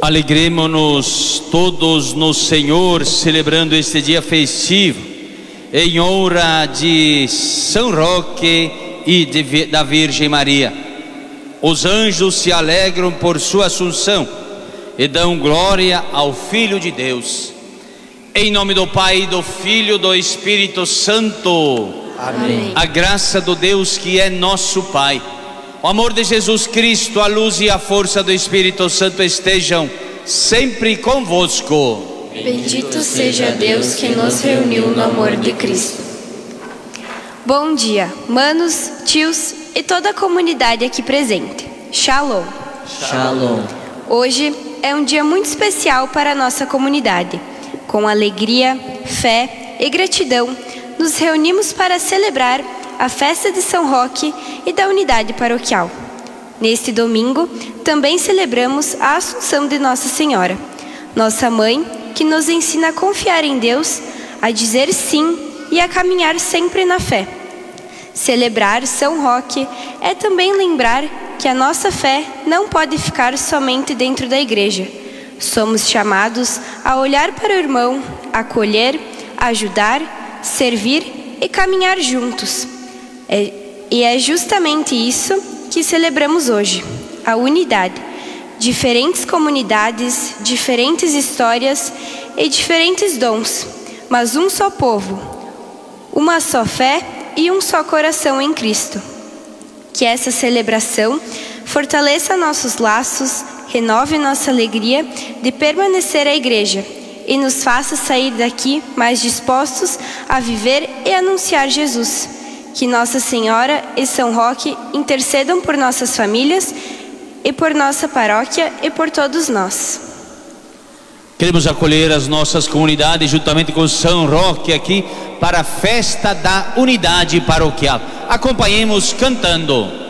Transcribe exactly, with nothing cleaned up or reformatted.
Alegremo-nos todos no Senhor, celebrando este dia festivo, em honra de São Roque e de, da Virgem Maria. Os anjos se alegram por sua assunção e dão glória ao Filho de Deus. Em nome do Pai, do Filho e do Espírito Santo. Amém. A graça do Deus que é nosso Pai, o amor de Jesus Cristo, a luz e a força do Espírito Santo estejam sempre convosco. Bendito seja Deus que nos reuniu no amor de Cristo. Bom dia, manos, tios e toda a comunidade aqui presente. Shalom. Shalom. Hoje é um dia muito especial para a nossa comunidade. Com alegria, fé e gratidão, nos reunimos para celebrar a festa de São Roque e da unidade paroquial. Neste domingo, também celebramos a Assunção de Nossa Senhora, nossa mãe, que nos ensina a confiar em Deus, a dizer sim e a caminhar sempre na fé. Celebrar São Roque é também lembrar que a nossa fé não pode ficar somente dentro da igreja. Somos chamados a olhar para o irmão, acolher, ajudar, servir e caminhar juntos. É, e é justamente isso que celebramos hoje, a unidade. Diferentes comunidades, diferentes histórias e diferentes dons, mas um só povo, uma só fé e um só coração em Cristo. Que essa celebração fortaleça nossos laços, renove nossa alegria de permanecer à igreja e nos faça sair daqui mais dispostos a viver e anunciar Jesus. Que Nossa Senhora e São Roque intercedam por nossas famílias e por nossa paróquia e por todos nós. Queremos acolher as nossas comunidades juntamente com São Roque aqui para a festa da unidade paroquial. Acompanhemos cantando.